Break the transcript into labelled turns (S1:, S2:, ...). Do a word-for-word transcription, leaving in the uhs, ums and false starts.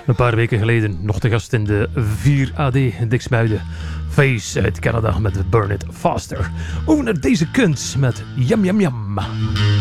S1: Een paar weken geleden nog te gast in de vier A D Diksmuiden. Face uit Canada met Burn It Faster. Over naar deze kunst met Yam Yam Yam.